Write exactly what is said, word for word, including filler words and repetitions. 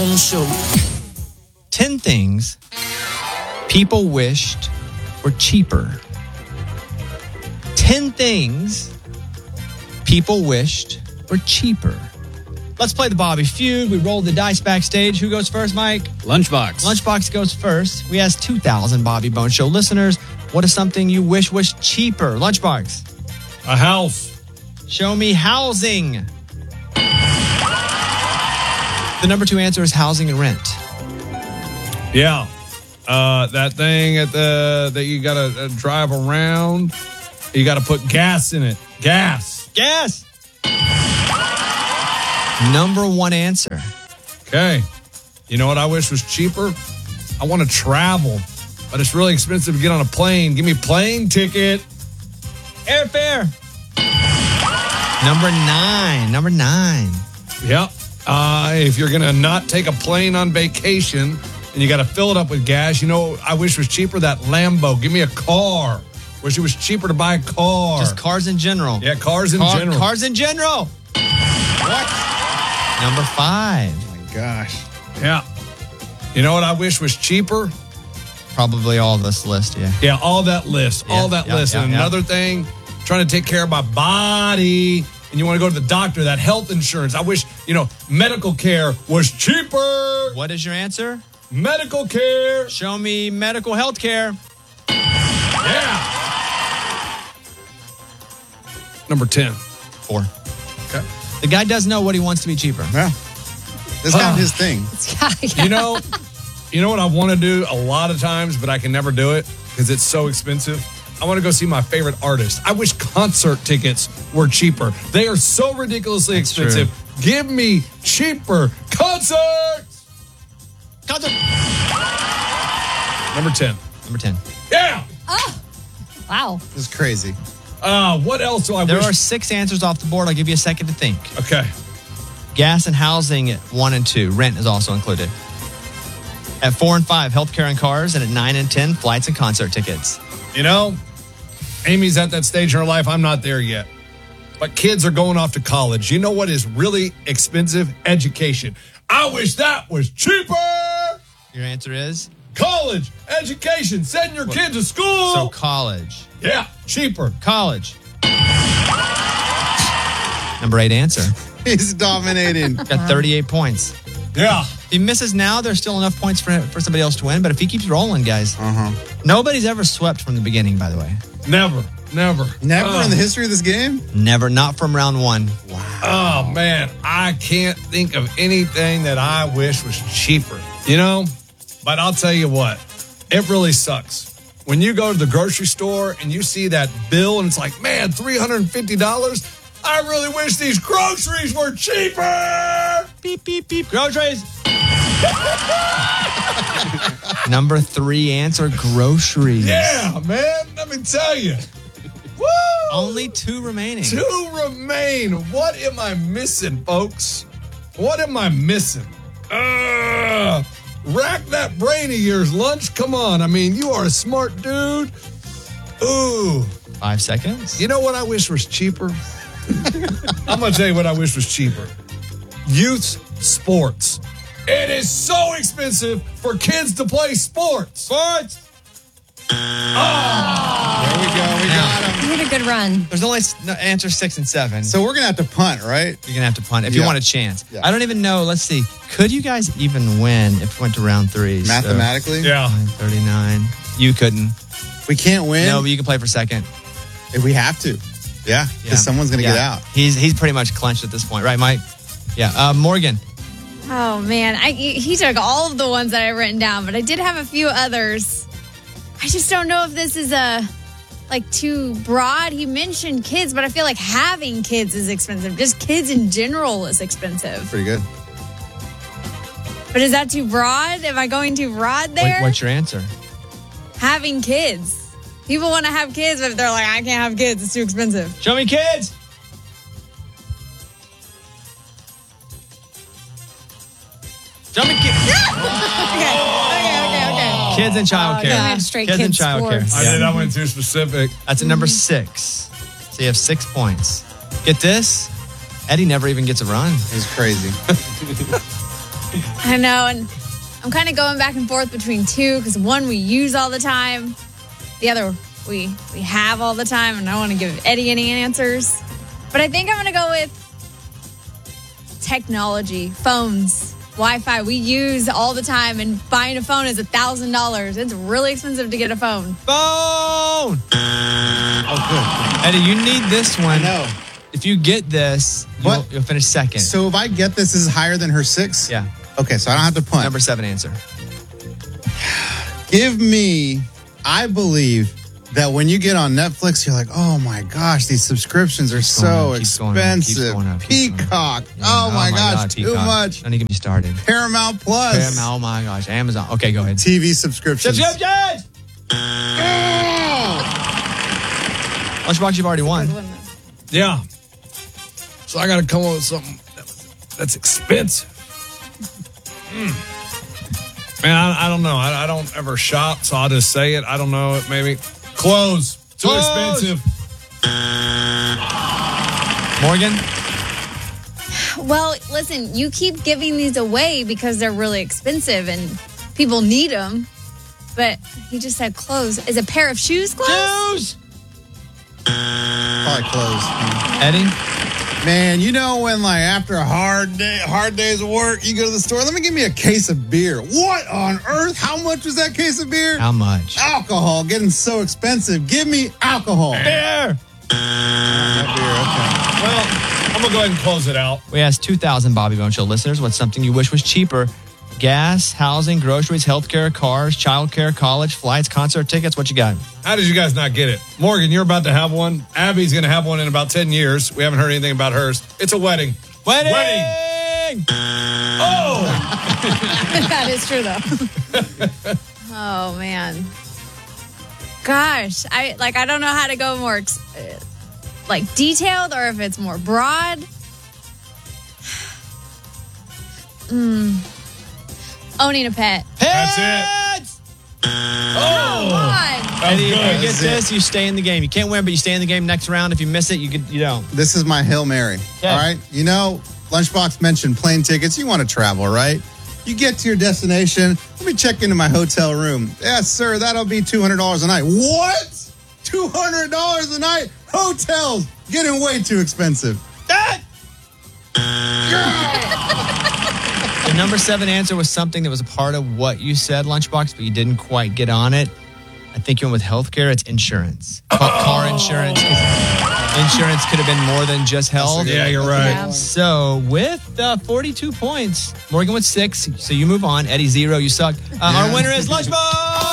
Bone Show. Ten things people wished were cheaper. Ten things people wished were cheaper. Let's play the Bobby Feud. We rolled the dice backstage. Who goes first, Mike? Lunchbox. Lunchbox goes first. We asked two thousand Bobby Bone Show listeners, what is something you wish was cheaper? Lunchbox. A house. Show me housing. The number two answer is housing and rent. Yeah. Uh, that thing at the that you got to uh, drive around. You got to put gas in it. Gas. Gas. Number one answer. Okay. You know what I wish was cheaper? I want to travel, but it's really expensive to get on a plane. Give me a plane ticket. Airfare. Number nine. Number nine. Yep. Uh, if you're going to not take a plane on vacation and you got to fill it up with gas, you know, I wish was cheaper, that Lambo. Give me a car. Wish it was cheaper to buy a car. Just cars in general. Yeah, cars in Car, general. Cars in general. What? Number five. Oh my gosh. Yeah. You know what I wish was cheaper? Probably all this list, yeah. Yeah, all that list. Yeah, all that yeah, list. yeah, and yeah. another thing, trying to take care of my body, and you want to go to the doctor, that health insurance. I wish, you know, medical care was cheaper. What is your answer? Medical care. Show me medical health care. Yeah. Number ten. Four. Okay. The guy does know what he wants to be cheaper. Yeah. That's kind of his thing. You know, you know what I want to do a lot of times, but I can never do it because it's so expensive? I want to go see my favorite artist. I wish concert tickets were cheaper. They are so ridiculously That's expensive. true. Give me cheaper concerts. Concert. Number ten. Number ten. Yeah. Wow. This is crazy. Uh, what else do I There wish? are six answers off the board. I'll give you a second to think. Okay. Gas and housing at one and two. Rent is also included. At four and five, healthcare and cars. And at nine and ten, flights and concert tickets. You know, Amy's at that stage in her life. I'm not there yet. But kids are going off to college. You know what is really expensive? Education. I wish that was cheaper. Your answer is? College, education, send your kid to school. So college. Yeah, cheaper. College. Number eight answer. He's dominating. Got thirty-eight points. Yeah. If he misses now, there's still enough points for for somebody else to win. But if he keeps rolling, guys, Uh-huh. nobody's ever swept from the beginning, by the way. Never, never. Never Oh. in the history of this game? Never, not from round one. Oh, man. I can't think of anything that I wish was cheaper, you know? But I'll tell you what, it really sucks. When you go to the grocery store and you see that bill and it's like, man, three hundred fifty dollars? I really wish these groceries were cheaper. Beep, beep, beep. Groceries. Number three answer, groceries. Yeah, man. Let me tell you. Woo! Only two remaining. Two remain. What am I missing, folks? What am I missing? Uh, rack that brain of yours, Lunch. Come on. I mean, you are a smart dude. Ooh. Five seconds. You know what I wish was cheaper? I'm going to tell you what I wish was cheaper. Youth sports. It is so expensive for kids to play sports. Sports. Oh. There we go. We got him. You had a good run. There's only s- no, answer six and seven. So we're going to have to punt, right? You're going to have to punt if you Yeah. want a chance. Yeah. I don't even know. Let's see. Could you guys even win if we went to round three? So, Mathematically? Yeah. nine thirty-nine. You couldn't. We can't win No, but you can play for second. if we have to. Yeah, because Yeah. someone's going to Yeah. get out. He's he's pretty much clenched at this point, right, Mike? Yeah. Uh, Morgan. Oh, man. I, he took all of the ones that I written down, but I did have a few others. I just don't know if this is a like too broad. He mentioned kids, but I feel like having kids is expensive. Just kids in general is expensive. Pretty good. But is that too broad? Am I going too broad there? What, what's your answer? Having kids. People want to have kids, but they're like, I can't have kids. It's too expensive. Show me kids. Show me kids. Okay, okay, okay, okay. Kids and childcare. Oh, yeah, I have straight kids and kids childcare. sports. I did. I went too specific. That's at number six. So you have six points. Get this? Eddie never even gets a run. It was crazy. I know, and I'm kind of going back and forth between two because one we use all the time, the other we we have all the time, and I don't want to give Eddie any answers. But I think I'm going to go with technology, phones, Wi-Fi. We use all the time, and buying a phone is a thousand dollars. It's really expensive to get a phone. Phone! Oh, good. Eddie, you need this one. No. If you get this, you'll, What? you'll finish second. So if I get this, this is higher than her six? yeah. Okay, so I don't have to punt. Number seven answer. Give me, I believe that when you get on Netflix, you're like, oh my gosh, these subscriptions are so going up, keeps going up, keeps expensive. going up, keeps going up. Peacock. Oh, my gosh, God, too Peacock. much. Don't even get me started. Paramount Plus. Paramount, oh my gosh. Amazon. Okay, go ahead. T V subscriptions. Subscriptions! Lunchbox, you've already won. Yeah. So I got to come up with something that's expensive. Mm. Man, I, I don't know. I, I don't ever shop, so I'll just say it. I don't know. Maybe clothes. Too Clothes. expensive. Morgan? Well, listen, you keep giving these away because they're really expensive and people need them. But he just said clothes. Is a pair of shoes clothes? Shoes! Probably closed. Eddie? Man, you know when like after a hard day, hard days of work, you go to the store, let me give me a case of beer. What on earth? How much was that case of beer? How much? Alcohol getting so expensive. Give me alcohol. Beer! Not beer, Well, I'm going to go ahead and close it out. We asked two thousand Bobby Bone Show listeners what's something you wish was cheaper. Gas, housing, groceries, healthcare, cars, childcare, college, flights, concert tickets. What you got? How did you guys not get it? Morgan, you're about to have one. Abby's going to have one in about ten years. We haven't heard anything about hers. It's a wedding. Wedding! Wedding! Oh! That is true, though. Oh, man. Gosh, I like. I don't know how to go more ex- uh, like detailed or if it's more broad. Mm. Owning a pet. That's it. Come Oh! on. Eddie, if good. you get That's this, you stay in the game. You can't win, but you stay in the game next round. If you miss it, you could, you don't. This is my Hail Mary. Okay. All right. You know, Lunchbox mentioned plane tickets. You want to travel, right? You get to your destination. Let me check into my hotel room. Yes, sir. That'll be two hundred dollars a night. What? two hundred dollars a night? Hotels getting way too expensive. That! The number seven answer was something that was a part of what you said, Lunchbox, but you didn't quite get on it. I think you went with healthcare. It's insurance. Ca- Car insurance. Insurance could have been more than just health. Yeah, you're right. Yeah. So with uh, forty-two points, Morgan with six. So you move on. Eddie, zero. You suck. Uh, Our winner is Lunchbox!